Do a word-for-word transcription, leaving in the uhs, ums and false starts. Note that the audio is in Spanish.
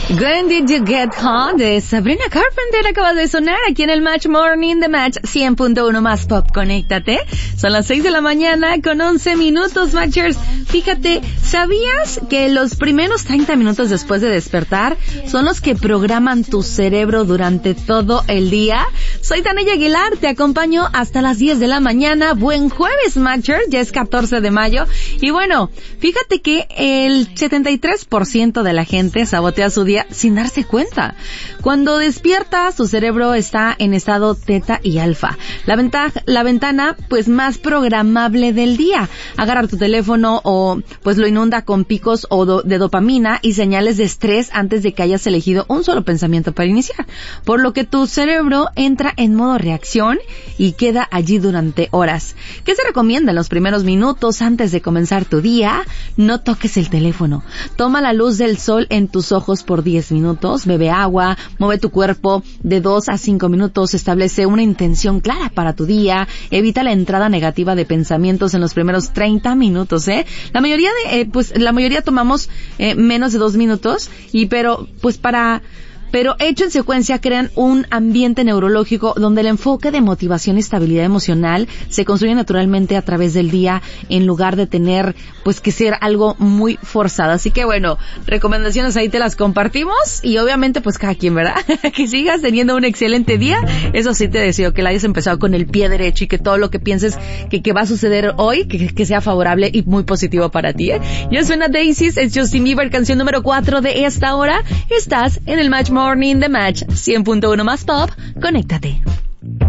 When Did You Get Home de Sabrina Carpenter acaba de sonar aquí en el Match Morning, The Match cien punto uno más Pop. Conéctate. Son las seis de la mañana con once minutos, Matchers. Fíjate, ¿sabías que los primeros treinta minutos después de despertar son los que programan tu cerebro durante todo el día? Soy Tania Aguilar, te acompaño hasta las diez de la mañana. Buen jueves, Matchers. Ya es catorce de mayo. Y bueno, fíjate que el setenta y tres por ciento de la gente sabotea su día sin darse cuenta. Cuando despiertas, tu cerebro está en estado teta y alfa. La ventaja, la ventana, pues, más programable del día. Agarrar tu teléfono o, pues, lo inunda con picos o do, de dopamina y señales de estrés antes de que hayas elegido un solo pensamiento para iniciar. Por lo que tu cerebro entra en modo reacción y queda allí durante horas. ¿Qué se recomienda en los primeros minutos antes de comenzar tu día? No toques el teléfono. Toma la luz del sol en tus ojos por diez minutos, bebe agua, mueve tu cuerpo de dos a cinco minutos, establece una intención clara para tu día, evita la entrada negativa de pensamientos en los primeros treinta minutos, ¿eh? La mayoría de, eh, pues, la mayoría tomamos eh, menos de dos minutos, y pero, pues para... Pero hecho en secuencia crean un ambiente neurológico donde el enfoque de motivación y estabilidad emocional se construye naturalmente a través del día en lugar de tener pues que ser algo muy forzado. Así que bueno, recomendaciones ahí te las compartimos y obviamente pues cada quien, ¿verdad? Que sigas teniendo un excelente día. Eso sí te deseo que la hayas empezado con el pie derecho y que todo lo que pienses que, que va a suceder hoy, que, que sea favorable y muy positivo para ti, ¿eh? Yo soy Ana Daisies, es Justin Bieber, canción número cuatro de esta hora. Estás en el Match Morning, The Match cien punto uno más Pop. Conéctate.